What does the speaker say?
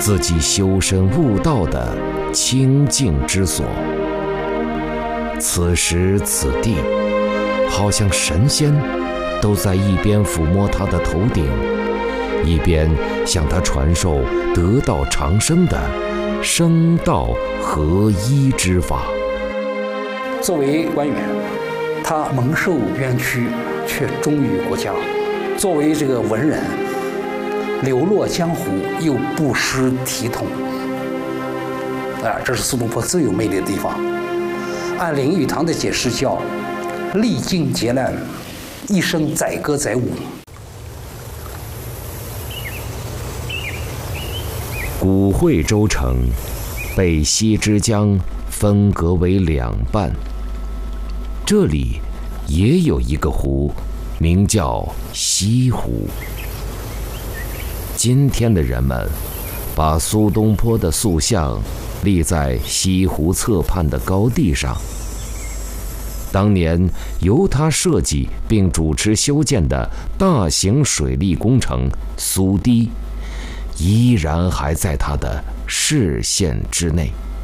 自己修身悟道的清净之所。此时此地，好像神仙都在一边抚摸他的头顶，一边向他传授得道长生的生道合一之法。 作为官员，他蒙受冤屈，却忠于国家；作为这个文人，流落江湖又不失体统。这是苏东坡最有魅力的地方。按林语堂的解释叫历尽劫难，一生载歌载舞。 古惠州城被西之江分隔为两半，这里也有一个湖，名叫西湖。今天的人们把苏东坡的塑像立在西湖侧畔的高地上。当年由他设计并主持修建的大型水利工程苏堤，依然还在他的视线之内。